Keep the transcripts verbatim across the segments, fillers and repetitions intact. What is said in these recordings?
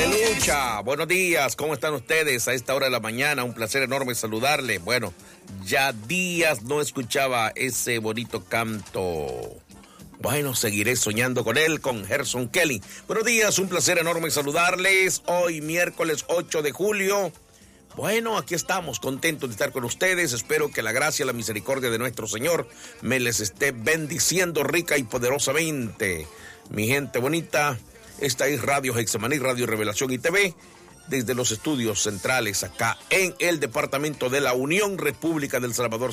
Aleluya, buenos días, ¿cómo están ustedes a esta hora de la mañana? Un placer enorme saludarle. Bueno, ya días no escuchaba ese bonito canto. Bueno, seguiré soñando con él, con Gerson Kelly. Buenos días, un placer enorme saludarles. Hoy miércoles ocho de julio. Bueno, aquí estamos, contentos de estar con ustedes. Espero que la gracia y la misericordia de nuestro Señor me les esté bendiciendo rica y poderosamente. Mi gente bonita, esta es Radio Hexamaní, Radio Revelación y T V, desde los estudios centrales acá en el Departamento de la Unión, República del Salvador,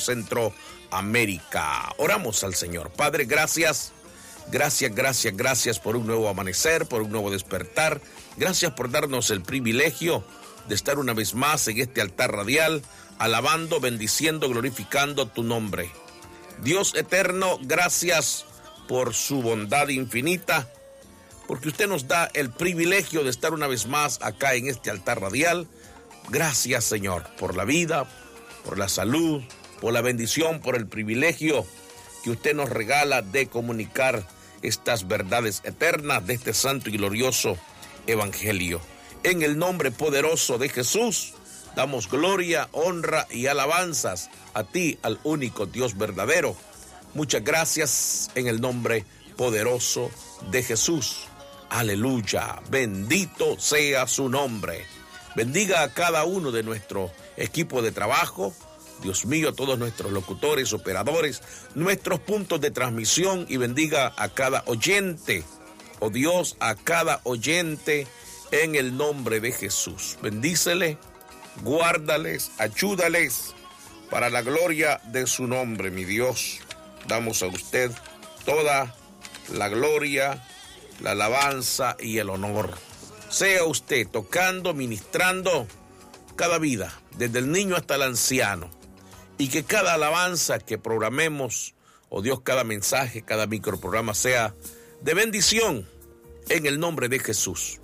Centroamérica. Oramos al Señor. Padre, gracias, gracias, gracias, gracias por un nuevo amanecer, por un nuevo despertar. Gracias por darnos el privilegio de estar una vez más en este altar radial, alabando, bendiciendo, glorificando tu nombre. Dios eterno, gracias por su bondad infinita, porque usted nos da el privilegio de estar una vez más acá en este altar radial. Gracias, Señor, por la vida, por la salud, por la bendición, por el privilegio que usted nos regala de comunicar estas verdades eternas de este santo y glorioso evangelio. En el nombre poderoso de Jesús, damos gloria, honra y alabanzas a ti, al único Dios verdadero. Muchas gracias en el nombre poderoso de Jesús. Aleluya, bendito sea su nombre. Bendiga a cada uno de nuestro equipo de trabajo. Dios mío, a todos nuestros locutores, operadores, nuestros puntos de transmisión, y bendiga a cada oyente. Oh Dios, a cada oyente en el nombre de Jesús. Bendícele, guárdales, ayúdales para la gloria de su nombre, mi Dios. Damos a usted toda la gloria, la alabanza y el honor. Sea usted tocando, ministrando cada vida, desde el niño hasta el anciano, y que cada alabanza que programemos, oh Dios, cada mensaje, cada microprograma sea de bendición en el nombre de Jesús.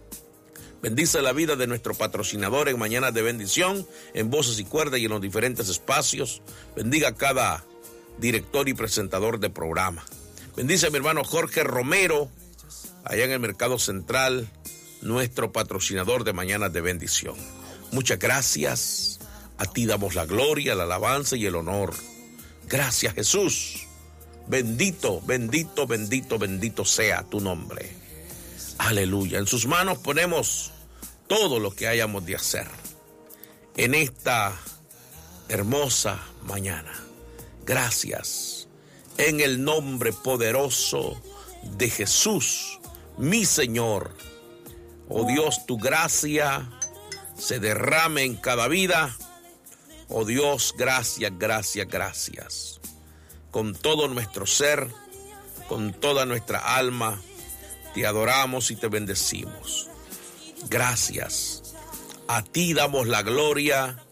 Bendice la vida de nuestro patrocinador en Mañanas de Bendición, en Voces y Cuerdas y en los diferentes espacios. Bendiga a cada director y presentador de programa. Bendice a mi hermano Jorge Romero, allá en el Mercado Central, nuestro patrocinador de Mañanas de Bendición. Muchas gracias. A ti damos la gloria, la alabanza y el honor. Gracias, Jesús. Bendito, bendito, bendito, bendito sea tu nombre. Aleluya. En sus manos ponemos todo lo que hayamos de hacer en esta hermosa mañana. Gracias. En el nombre poderoso de Jesús, mi Señor. Oh Dios, tu gracia se derrame en cada vida. Oh Dios, gracias, gracias, gracias. Con todo nuestro ser, con toda nuestra alma, te adoramos y te bendecimos. Gracias. A ti damos la gloria,